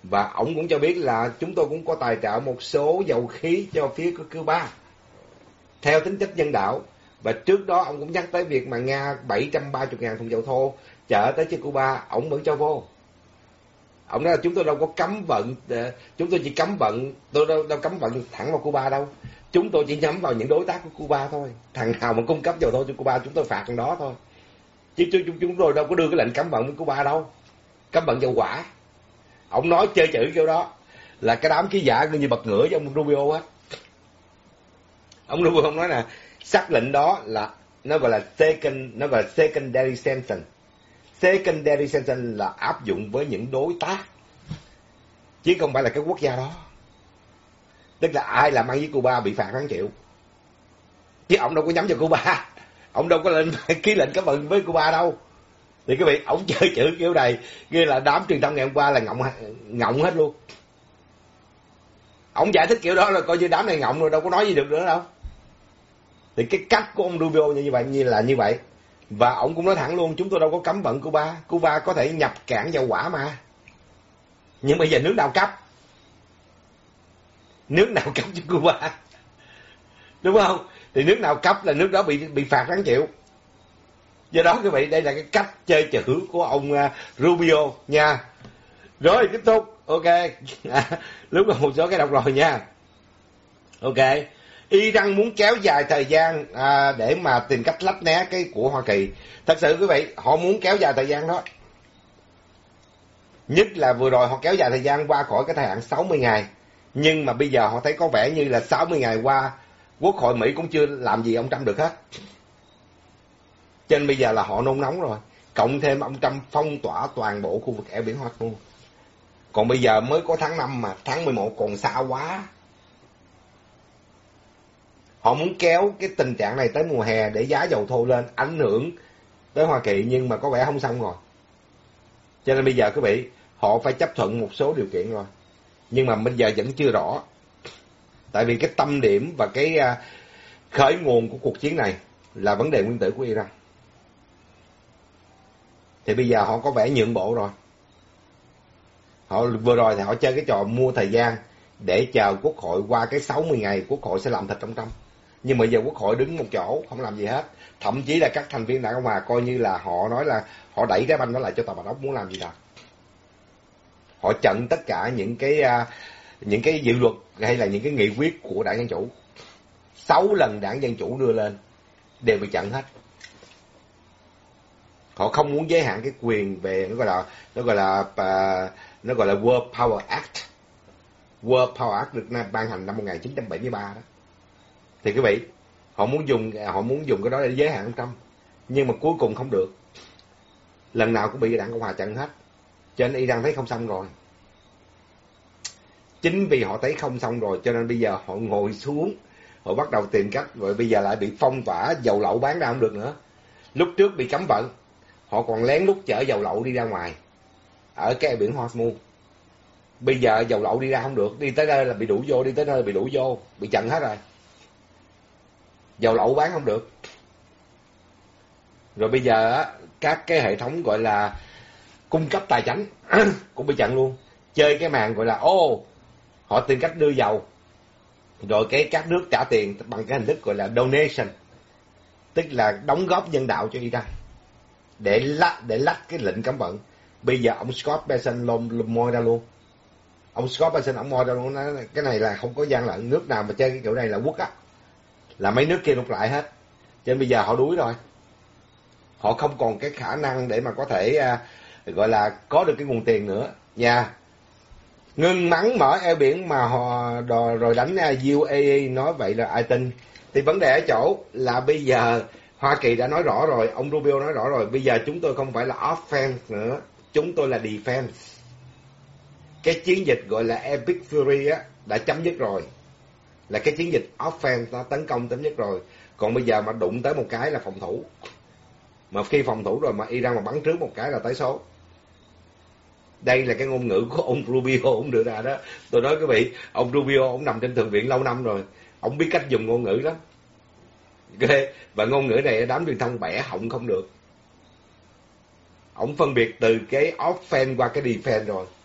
Và ông cũng cho biết là chúng tôi cũng có tài trợ một số dầu khí cho phía của Cuba theo tính chất nhân đạo. Và trước đó ông cũng nhắc tới việc mà Nga 730.000 thùng dầu thô chở tới cho Cuba, ông vẫn cho vô. Ông nói là chúng tôi đâu có cấm vận, chúng tôi chỉ cấm vận, tôi đâu cấm vận thẳng vào Cuba đâu. Chúng tôi chỉ nhắm vào những đối tác của Cuba thôi. Thằng nào mà cung cấp dầu thô cho Cuba chúng tôi phạt thằng đó thôi. Chứ chúng tôi đâu có đưa cái lệnh cấm vận với Cuba đâu. Cấm vận dầu hỏa. Ông nói chơi chữ kiểu đó là cái đám ký giả như bật ngửa với ông Rubio hết. Ông Rubio ông nói là sắc lệnh đó là nó gọi là secondary sentence. Secondary sentence là áp dụng với những đối tác chứ không phải là cái quốc gia đó. Tức là ai làm ăn với Cuba bị phạt đáng chịu. Chứ ông đâu có nhắm vào Cuba. Ông đâu có lên ký lệnh cấm vận với Cuba đâu. Thì quý vị, ông chơi chữ kiểu này, ghi là đám truyền thông ngày hôm qua là ngọng hết luôn. Ông giải thích kiểu đó là coi như đám này ngọng rồi, đâu có nói gì được nữa đâu. Thì cái cách của ông Rubio như vậy. Và ông cũng nói thẳng luôn, chúng tôi đâu có cấm vận Cuba. Cuba có thể nhập cảng dầu hỏa mà. Nhưng bây giờ nước nào cấp? Nước nào cấp cho Cuba? Đúng không? Thì nước nào cấp là nước đó bị phạt đáng chịu. Do đó quý vị, đây là cái cách chơi chữ của ông Rubio nha. Rồi tiếp tục. Ok. Lúc là một số cái đọc rồi nha. Ok. Iran muốn kéo dài thời gian để mà tìm cách lách né cái của Hoa Kỳ. Thật sự quý vị, họ muốn kéo dài thời gian đó. Nhất là vừa rồi họ kéo dài thời gian qua khỏi cái thời hạn 60 ngày. Nhưng mà bây giờ họ thấy có vẻ như là 60 ngày qua, Quốc hội Mỹ cũng chưa làm gì ông Trump được hết. Cho nên bây giờ là họ nôn nóng rồi. Cộng thêm ông Trump phong tỏa toàn bộ khu vực eo biển Hormuz. Còn bây giờ mới có tháng 5 mà, tháng 11 còn xa quá. Họ muốn kéo cái tình trạng này tới mùa hè để giá dầu thô lên, ảnh hưởng tới Hoa Kỳ, nhưng mà có vẻ không xong rồi. Cho nên bây giờ quý vị, họ phải chấp thuận một số điều kiện rồi. Nhưng mà bây giờ vẫn chưa rõ. Tại vì cái tâm điểm và cái khởi nguồn của cuộc chiến này là vấn đề nguyên tử của Iran. Thì bây giờ họ có vẻ nhượng bộ rồi. Họ vừa rồi thì họ chơi cái trò mua thời gian để chờ Quốc hội qua cái 60 ngày, Quốc hội sẽ làm thịt ông Trump. Nhưng mà giờ Quốc hội đứng một chỗ, không làm gì hết. Thậm chí là các thành viên Đảng Cộng Hòa coi như là họ nói là họ đẩy cái banh đó lại cho Tòa Bạch Ốc, muốn làm gì đâu. Họ chặn tất cả những cái dự luật hay là những cái nghị quyết của Đảng Dân Chủ. 6 lần Đảng Dân Chủ đưa lên đều bị chặn hết. Họ không muốn giới hạn cái quyền về nó gọi là World Power Act. World Power Act được ban hành năm 1973 đó. Thì quý vị, họ muốn dùng cái đó để giới hạn ông Trump, nhưng mà cuối cùng không được. Lần nào cũng bị Đảng Cộng Hòa chặn hết. Cho nên Iran thấy không xong rồi. Chính vì họ thấy không xong rồi cho nên bây giờ họ ngồi xuống, họ bắt đầu tìm cách, rồi bây giờ lại bị phong tỏa, dầu lậu bán ra không được nữa. Lúc trước bị cấm vận, họ còn lén lút chở dầu lậu đi ra ngoài ở cái biển Hormuz. Bây giờ dầu lậu đi ra không được, đi tới đây là bị đuổi vô, đi tới nơi bị đuổi vô, bị chặn hết rồi. Dầu lậu bán không được. Rồi bây giờ các cái hệ thống gọi là cung cấp tài chánh cũng bị chặn luôn. Chơi cái màn gọi là họ tìm cách đưa dầu, rồi các nước trả tiền bằng cái hình thức gọi là donation, tức là đóng góp nhân đạo cho Iran để lách cái lệnh cấm vận. Bây giờ ông Scott Bessent moi ra luôn. Ông Scott Bessent ông moi ra luôn, nói cái này là không có gian lận, nước nào mà chơi cái kiểu này là quốc á, là mấy nước kia nộp lại hết. Cho nên bây giờ họ đuối rồi. Họ không còn cái khả năng để mà có thể gọi là có được cái nguồn tiền nữa nha. Ngưng mắng mở eo biển mà họ rồi đánh UAE, nói vậy là ai tin. Thì vấn đề ở chỗ là bây giờ Hoa Kỳ đã nói rõ rồi, ông Rubio nói rõ rồi, bây giờ chúng tôi không phải là offense nữa, chúng tôi là defense. Cái chiến dịch gọi là Epic Fury á đã chấm dứt rồi. Là cái chiến dịch offense nó tấn công chấm dứt rồi. Còn bây giờ mà đụng tới một cái là phòng thủ. Mà khi phòng thủ rồi mà Iran mà bắn trước một cái là tới số. Đây là cái ngôn ngữ của ông Rubio ông đưa ra đó. Tôi nói quý vị, ông Rubio ông nằm trên thượng viện lâu năm rồi, ông biết cách dùng ngôn ngữ đó. Okay. Và ngôn ngữ này đám truyền thông bẻ họng không được. Ông phân biệt từ cái offense qua cái defense rồi.